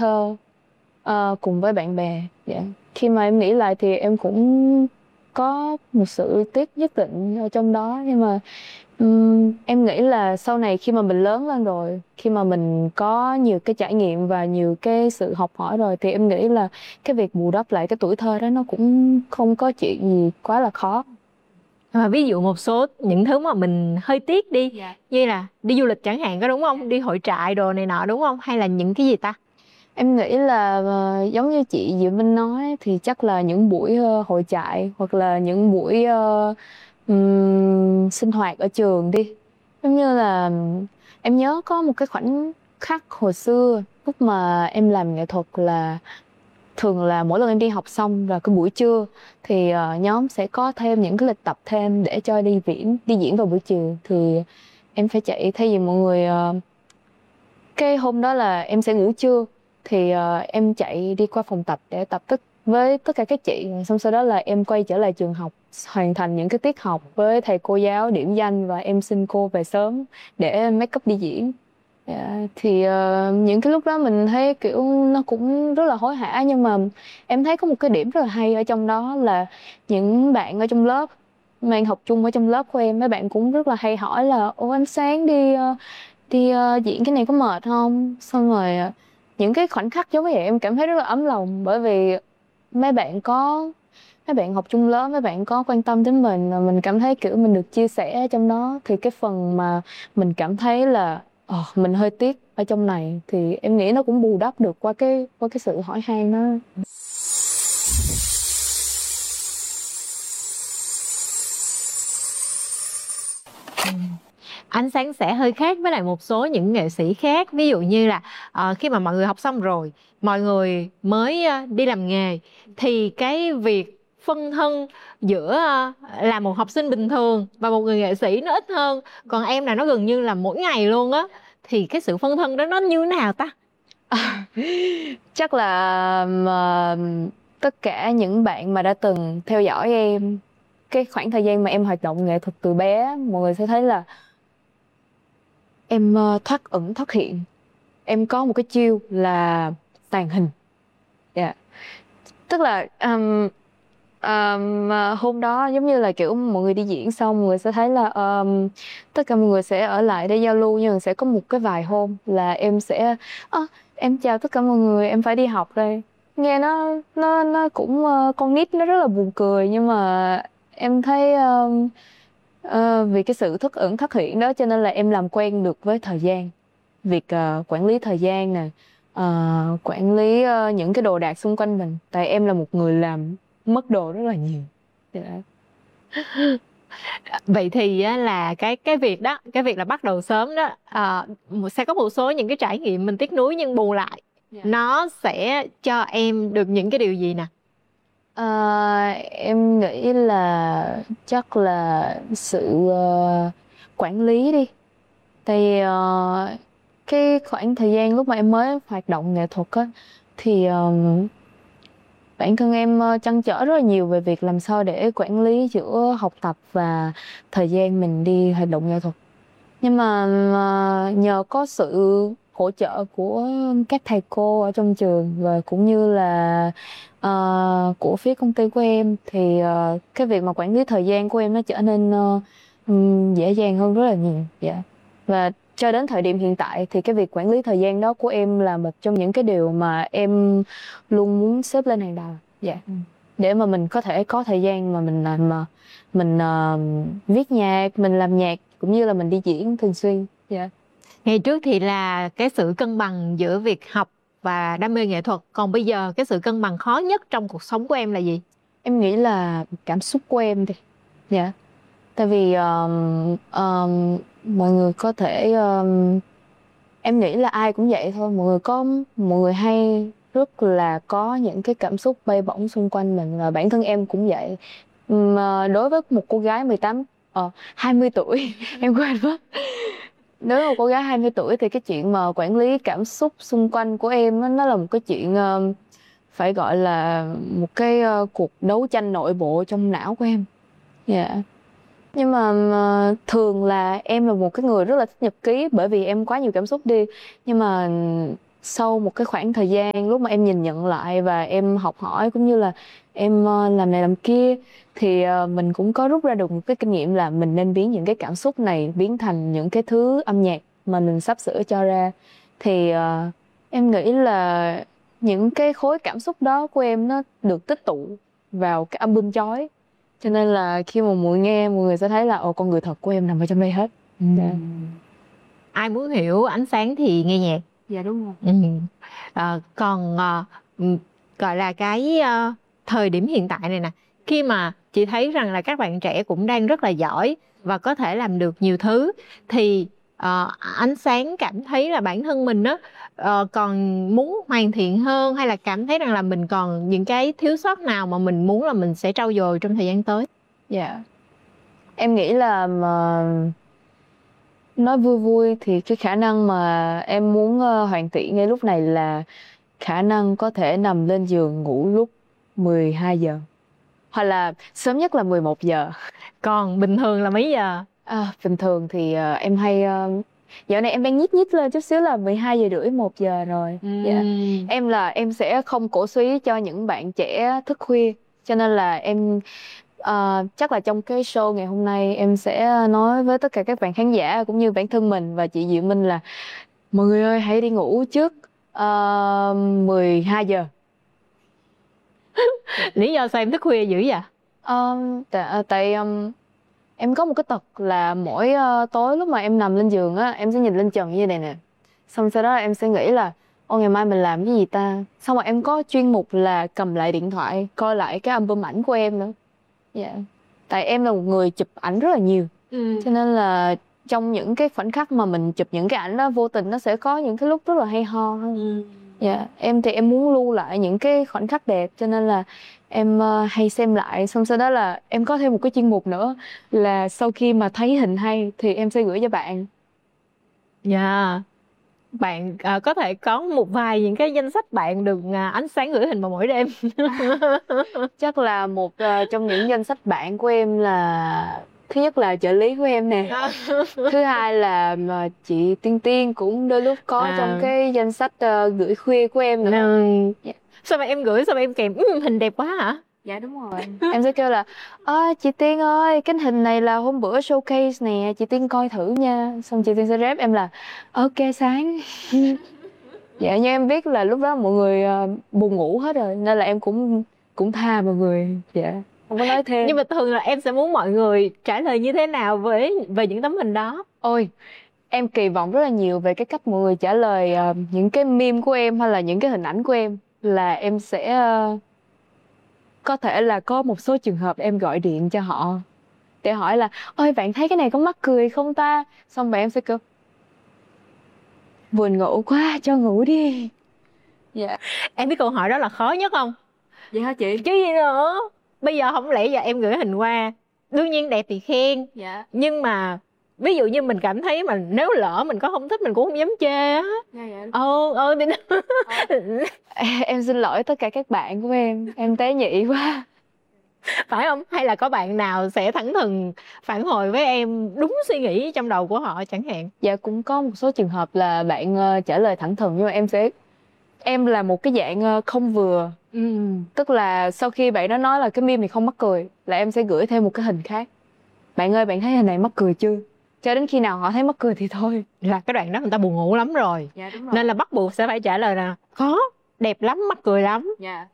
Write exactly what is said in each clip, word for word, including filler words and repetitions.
thơ ờ, cùng với bạn bè. Dạ. Khi mà em nghĩ lại thì em cũng có một sự tiếc nhất định ở trong đó, nhưng mà ừm, em nghĩ là sau này khi mà mình lớn lên rồi, khi mà mình có nhiều cái trải nghiệm và nhiều cái sự học hỏi rồi, thì em nghĩ là cái việc bù đắp lại cái tuổi thơ đó nó cũng không có chuyện gì quá là khó. À, ví dụ một số những thứ mà mình hơi tiếc đi, Dạ. như là đi du lịch chẳng hạn, có đúng không? Đi hội trại đồ này nọ đúng không? Hay là những cái gì ta? Em nghĩ là ờ, giống như chị Diệu Minh nói thì chắc là những buổi ờ, hội trại, hoặc là những buổi ờ, ừm, sinh hoạt ở trường đi. Giống như là em nhớ có một cái khoảnh khắc hồi xưa lúc mà em làm nghệ thuật là thường là mỗi lần em đi học xong rồi cái buổi trưa thì ờ, nhóm sẽ có thêm những cái lịch tập thêm để cho đi diễn đi diễn vào buổi chiều, thì em phải chạy thay vì mọi người ờ, cái hôm đó là em sẽ ngủ trưa, thì ờ, em chạy đi qua phòng tập để tập tất với tất cả các chị, xong sau đó là em quay trở lại trường học, hoàn thành những cái tiết học với thầy cô giáo điểm danh, và em xin cô về sớm để make up đi diễn. Dạ, thì ờ, những cái lúc đó mình thấy kiểu nó cũng rất là hối hả, nhưng mà em thấy có một cái điểm rất là hay ở trong đó là những bạn ở trong lớp, mang học chung ở trong lớp của em, mấy bạn cũng rất là hay hỏi là ô ánh sáng đi ờ, đi ờ, diễn cái này có mệt không, xong rồi ờ, những cái khoảnh khắc giống như vậy em cảm thấy rất là ấm lòng, bởi vì mấy bạn có mấy bạn học chung lớp, mấy bạn có quan tâm đến mình, và mình cảm thấy kiểu mình được chia sẻ ở trong đó, thì cái phần mà mình cảm thấy là ờ, mình hơi tiếc ở trong này, thì em nghĩ nó cũng bù đắp được qua cái qua cái sự hỏi han đó. Ánh sáng sẽ hơi khác với lại một số những nghệ sĩ khác. Ví dụ như là ờ, khi mà mọi người học xong rồi, mọi người mới ờ, đi làm nghề, thì cái việc phân thân giữa ờ, là một học sinh bình thường và một người nghệ sĩ nó ít hơn. Còn em là nó gần như là mỗi ngày luôn á. Thì cái sự phân thân đó nó như thế nào ta? Chắc là mà, tất cả những bạn mà đã từng theo dõi em cái khoảng thời gian mà em hoạt động nghệ thuật từ bé, mọi người sẽ thấy là em ờ, thoát ẩn thoát hiện, em có một cái chiêu là tàng hình. Dạ. Tức là um, um, à, hôm đó giống như là kiểu mọi người đi diễn xong, mọi người sẽ thấy là um, tất cả mọi người sẽ ở lại để giao lưu, nhưng mà sẽ có một cái vài hôm là em sẽ "Ơ, em chào tất cả mọi người, em phải đi học đây." Nghe nó nó nó cũng ờ, con nít nó rất là buồn cười, nhưng mà em thấy um, ờ, vì cái sự thất ẩn thất hiện đó cho nên là em làm quen được với thời gian, việc ờ, quản lý thời gian nè, ờ, quản lý ờ, những cái đồ đạc xung quanh mình, tại em là một người làm mất đồ rất là nhiều. Dạ. Vậy thì á, là cái cái việc đó, cái việc là bắt đầu sớm đó, ờ, sẽ có một số những cái trải nghiệm mình tiếc nuối, nhưng bù lại Dạ. nó sẽ cho em được những cái điều gì nè? Ờ, em nghĩ là chắc là sự ờ, quản lý đi. Thì ờ, cái khoảng thời gian lúc mà em mới hoạt động nghệ thuật á, thì ờ, bản thân em ờ, trăn trở rất là nhiều về việc làm sao để quản lý giữa học tập và thời gian mình đi hoạt động nghệ thuật. Nhưng mà ờ, nhờ có sự hỗ trợ của các thầy cô ở trong trường, và cũng như là ờ, của phía công ty của em, thì ờ, cái việc mà quản lý thời gian của em nó trở nên ờ, ừm, dễ dàng hơn rất là nhiều. Dạ. Và cho đến thời điểm hiện tại thì cái việc quản lý thời gian đó của em là một trong những cái điều mà em luôn muốn xếp lên hàng đầu. Dạ. Để mà mình có thể có thời gian mà mình làm mà mình ờ, viết nhạc, mình làm nhạc, cũng như là mình đi diễn thường xuyên. Dạ. Ngày trước thì là cái sự cân bằng giữa việc học và đam mê nghệ thuật, còn bây giờ cái sự cân bằng khó nhất trong cuộc sống của em là gì? Em nghĩ là cảm xúc của em thì dạ. Tại vì um, um, mọi người có thể um, em nghĩ là ai cũng vậy thôi, mọi người có mọi người hay rất là có những cái cảm xúc bay bổng xung quanh mình, và bản thân em cũng vậy. Mà đối với một cô gái mười tám ờ hai mươi tuổi em quên mất. Đối với một cô gái hai mươi tuổi thì cái chuyện mà quản lý cảm xúc xung quanh của em á, nó là một cái chuyện ờ, phải gọi là một cái ờ, cuộc đấu tranh nội bộ trong não của em. Dạ. Nhưng mà ờ, thường là em là một cái người rất là thích nhật ký, bởi vì em quá nhiều cảm xúc đi. Nhưng mà sau một cái khoảng thời gian lúc mà em nhìn nhận lại và em học hỏi cũng như là em ờ, làm này làm kia, thì ờ, mình cũng có rút ra được một cái kinh nghiệm là mình nên biến những cái cảm xúc này biến thành những cái thứ âm nhạc mà mình sắp sửa cho ra. Thì ờ, em nghĩ là những cái khối cảm xúc đó của em nó được tích tụ vào cái album Chói, cho nên là khi mà mọi người nghe, mọi người sẽ thấy là ồ, con người thật của em nằm ở trong đây hết. Ừ. Ai muốn hiểu ánh sáng thì nghe nhạc. Dạ đúng rồi. Ừ. À, còn à, ừ, gọi là cái à, thời điểm hiện tại này nè, khi mà chị thấy rằng là các bạn trẻ cũng đang rất là giỏi và có thể làm được nhiều thứ, thì à, ánh sáng cảm thấy là bản thân mình á à, còn muốn hoàn thiện hơn, hay là cảm thấy rằng là mình còn những cái thiếu sót nào mà mình muốn là mình sẽ trau dồi trong thời gian tới? Dạ, em nghĩ là mà nói vui vui thì cái khả năng mà em muốn ờ, hoàn thiện ngay lúc này là khả năng có thể nằm lên giường ngủ lúc mười hai giờ, hoặc là sớm nhất là mười một giờ. Còn bình thường là mấy giờ? À, bình thường thì ờ, em hay ờ, dạo này em đang nhích nhích lên chút xíu là mười hai giờ rưỡi một giờ rồi. Dạ. Ừm. Em là em sẽ không cổ súy cho những bạn trẻ thức khuya, cho nên là em ờ, chắc là trong cái show ngày hôm nay em sẽ nói với tất cả các bạn khán giả cũng như bản thân mình và chị Diệu Minh là mọi người ơi, hãy đi ngủ trước uh, mười hai giờ. Lý do sao em thức khuya dữ vậy? Um, tại, tại um, em có một cái tật là mỗi ờ, tối lúc mà em nằm lên giường á, em sẽ nhìn lên trần như này nè. Xong sau đó em sẽ nghĩ là ô, ngày mai mình làm cái gì ta. Xong rồi em có chuyên mục là cầm lại điện thoại coi lại cái album ảnh của em nữa. Dạ. Tại em là một người chụp ảnh rất là nhiều. Ừ. Cho nên là trong những cái khoảnh khắc mà mình chụp những cái ảnh đó, vô tình nó sẽ có những cái lúc rất là hay ho hơn. Ừ. Dạ, em thì em muốn lưu lại những cái khoảnh khắc đẹp, cho nên là em uh, hay xem lại. Xong sau đó là em có thêm một cái chuyên mục nữa là sau khi mà thấy hình hay thì em sẽ gửi cho bạn. Dạ. Bạn à, có thể có một vài những cái danh sách bạn được à, ánh sáng gửi hình vào mỗi đêm. Chắc là một uh, trong những danh sách bạn của em là thứ nhất là trợ lý của em nè. Thứ hai là mà chị Tiên Tiên cũng đôi lúc có À. trong cái danh sách uh, gửi khuya của em nữa. Ừ. Dạ. Sao mà em gửi, sao mà em kèm "Ừ, hình đẹp quá hả?" Dạ đúng rồi. Em sẽ kêu là ơ chị Tiên ơi, cái hình này là hôm bữa showcase nè, chị Tiên coi thử nha. Xong chị Tiên sẽ rep em là ok sáng. Dạ, nhưng em biết là lúc đó mọi người ờ, buồn ngủ hết rồi nên là em cũng cũng tha mọi người. Dạ, không có nói thêm. Nhưng mà thường là em sẽ muốn mọi người trả lời như thế nào với về những tấm hình đó? Ôi, em kỳ vọng rất là nhiều về cái cách mọi người trả lời ờ, những cái meme của em hay là những cái hình ảnh của em. Là em sẽ ờ, có thể là có một số trường hợp em gọi điện cho họ để hỏi là ôi bạn thấy cái này có mắc cười không ta. Xong bạn em sẽ kêu buồn ngủ quá, cho ngủ đi. Dạ. Em biết câu hỏi đó là khó nhất không? Vậy hả chị? Chứ gì nữa. Bây giờ không lẽ giờ em gửi hình qua, đương nhiên đẹp thì khen, Dạ. nhưng mà ví dụ như mình cảm thấy mà nếu lỡ mình có không thích mình cũng không dám chê á. Dạ, dạ. Ờ ờ thì Em xin lỗi tất cả các bạn của em em tế nhị quá. phải không? Hay là có bạn nào sẽ thẳng thừng phản hồi với em đúng suy nghĩ trong đầu của họ chẳng hạn? Dạ, cũng có một số trường hợp là bạn ờ, trả lời thẳng thừng, nhưng mà em sẽ em là một cái dạng ờ, không vừa. Ừ. Tức là sau khi bạn đó nói là cái meme này không mắc cười là em sẽ gửi thêm một cái hình khác. Bạn ơi, bạn thấy hình này mắc cười chưa? Cho đến khi nào họ thấy mắc cười thì thôi. Là cái đoạn đó người ta buồn ngủ lắm rồi. Dạ đúng rồi. Nên là bắt buộc sẽ phải trả lời là có, đẹp lắm, mắc cười lắm. Dạ.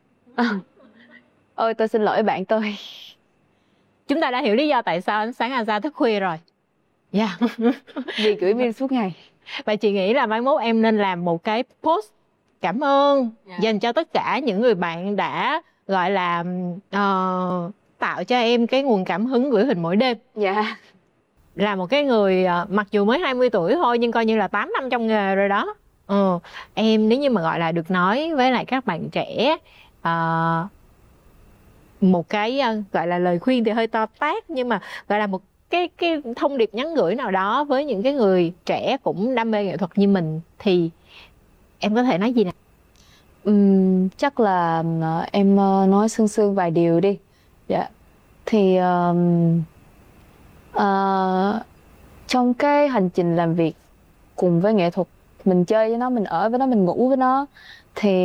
Ôi tôi xin lỗi bạn tôi. Chúng ta đã hiểu lý do tại sao ánh sáng Aza thức khuya rồi. Dạ. Vì gửi meme suốt ngày. Và chị nghĩ là mai mốt em nên làm một cái post cảm ơn Dạ. dành cho tất cả những người bạn đã gọi là ờ, tạo cho em cái nguồn cảm hứng gửi hình mỗi đêm. Dạ. Là một cái người ờ, mặc dù mới hai mươi tuổi thôi nhưng coi như là tám năm trong nghề rồi đó. Ừ. Em nếu như mà gọi là được nói với lại các bạn trẻ ờ, một cái ờ, gọi là lời khuyên thì hơi to tát, nhưng mà gọi là một cái cái thông điệp nhắn gửi nào đó với những cái người trẻ cũng đam mê nghệ thuật như mình, thì em có thể nói gì nào? Ừm, chắc là ờ, em ờ, nói sương sương vài điều đi. Dạ. Thì ờm, ờ, trong cái hành trình làm việc cùng với nghệ thuật mình chơi với nó, mình ở với nó, mình ngủ với nó thì